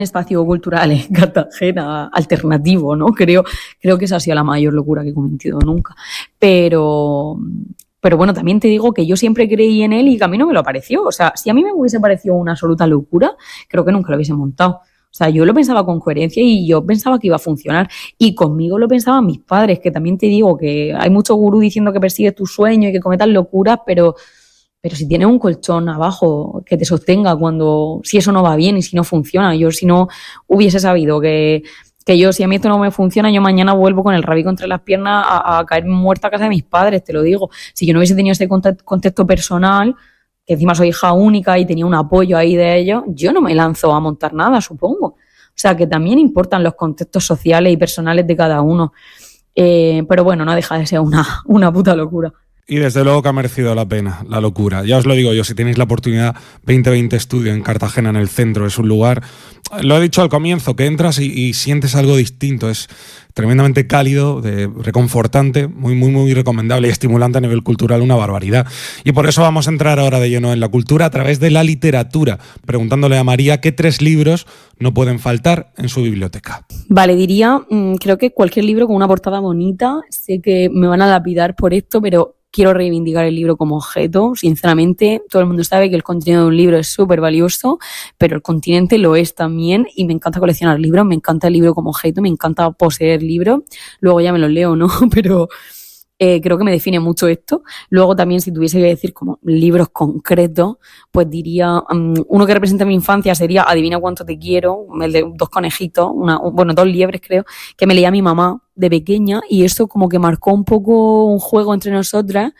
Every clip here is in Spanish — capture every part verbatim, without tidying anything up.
espacio cultural en Cartagena alternativo, ¿no? Creo, creo que esa ha sido la mayor locura que he cometido nunca. Pero, pero bueno, también te digo que yo siempre creí en él y que a mí no me lo pareció. O sea, si a mí me hubiese parecido una absoluta locura, creo que nunca lo hubiese montado. O sea, yo lo pensaba con coherencia y yo pensaba que iba a funcionar. Y conmigo lo pensaban mis padres, que también te digo que hay muchos gurú diciendo que persigues tu sueño y que cometas locuras, pero... Pero si tienes un colchón abajo que te sostenga cuando, si eso no va bien y si no funciona, yo si no hubiese sabido que, que yo, si a mí esto no me funciona, yo mañana vuelvo con el rabico entre las piernas a, a caer muerta a casa de mis padres, te lo digo. Si yo no hubiese tenido ese contexto personal, que encima soy hija única y tenía un apoyo ahí de ellos, yo no me lanzo a montar nada, supongo. O sea, que también importan los contextos sociales y personales de cada uno. Eh, pero bueno, no deja de ser una, una puta locura. Y desde luego que ha merecido la pena, la locura. Ya os lo digo yo, si tenéis la oportunidad, veinte veinte Estudio en Cartagena, en el centro, es un lugar, lo he dicho al comienzo, que entras y, y sientes algo distinto, es tremendamente cálido, de, reconfortante, muy, muy, muy recomendable y estimulante a nivel cultural, una barbaridad. Y por eso vamos a entrar ahora de lleno en la cultura a través de la literatura, preguntándole a María qué tres libros no pueden faltar en su biblioteca. Vale, diría, creo que cualquier libro con una portada bonita, sé que me van a lapidar por esto, pero quiero reivindicar el libro como objeto. Sinceramente, todo el mundo sabe que el contenido de un libro es súper valioso, pero el continente lo es también y me encanta coleccionar libros, me encanta el libro como objeto, me encanta poseer libros. Luego ya me los leo, ¿no? Pero eh, creo que me define mucho esto. Luego también, si tuviese que decir como libros concretos, pues diría, um, uno que representa mi infancia sería Adivina cuánto te quiero, el de dos conejitos, una, bueno, dos liebres creo, que me leía mi mamá de pequeña y eso como que marcó un poco un juego entre nosotras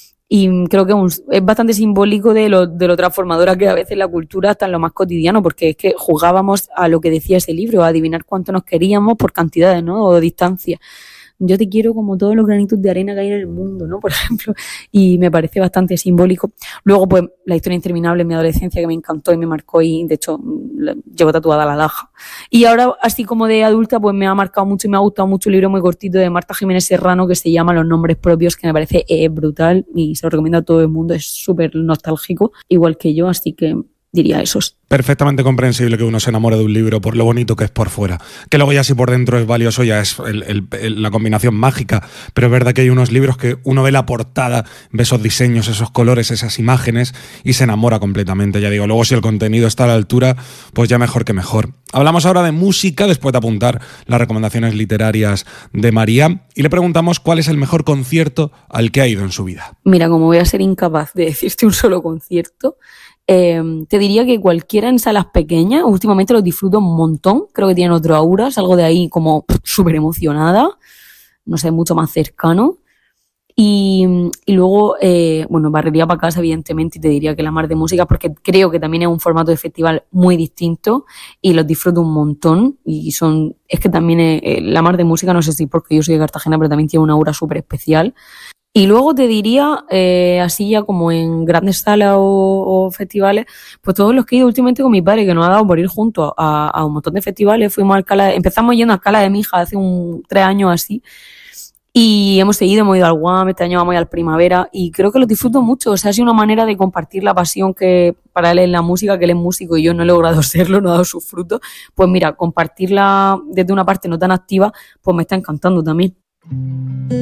y creo que un, es bastante simbólico de lo, de lo transformadora que a veces la cultura está en lo más cotidiano, porque es que jugábamos a lo que decía ese libro, a adivinar cuánto nos queríamos por cantidades, ¿no? O distancia. Yo te quiero como todos los granitos de arena que hay en el mundo, ¿no? Por ejemplo, y me parece bastante simbólico. Luego, pues, La historia interminable en mi adolescencia, que me encantó y me marcó y, de hecho, llevo tatuada la daga. Y ahora, así como de adulta, pues me ha marcado mucho y me ha gustado mucho un libro muy cortito de Marta Jiménez Serrano que se llama Los nombres propios, que me parece eh, brutal y se lo recomiendo a todo el mundo, es súper nostálgico, igual que yo, así que diría esos. Perfectamente comprensible que uno se enamore de un libro por lo bonito que es por fuera. Que luego ya si por dentro es valioso ya es el, el, el, la combinación mágica. Pero es verdad que hay unos libros que uno ve la portada, ve esos diseños, esos colores, esas imágenes y se enamora completamente. Ya digo, luego si el contenido está a la altura, pues ya mejor que mejor. Hablamos ahora de música, después de apuntar las recomendaciones literarias de María. Y le preguntamos cuál es el mejor concierto al que ha ido en su vida. Mira, como voy a ser incapaz de decirte un solo concierto, Eh, te diría que cualquiera en salas pequeñas, últimamente los disfruto un montón, creo que tienen otro aura, salgo de ahí como súper emocionada, no sé, mucho más cercano. Y, y luego, eh, bueno, barrería para casa, evidentemente, y te diría que La Mar de Música, porque creo que también es un formato de festival muy distinto y los disfruto un montón. Y son, es que también es, eh, La Mar de Música, no sé si porque yo soy de Cartagena, pero también tiene una aura súper especial. Y luego te diría, eh, así ya como en grandes salas o, o festivales, pues todos los que he ido últimamente con mi padre, que nos ha dado por ir juntos a, a un montón de festivales. Fuimos a Alcalá, empezamos yendo a Alcalá de Mija hace un tres años así, y hemos seguido, hemos ido al Guam, este año vamos a ir al Primavera, y creo que lo disfruto mucho. O sea, ha sido una manera de compartir la pasión que para él es la música, que él es músico y yo no he logrado serlo, no he dado sus frutos. Pues mira, compartirla desde una parte no tan activa, pues me está encantando también.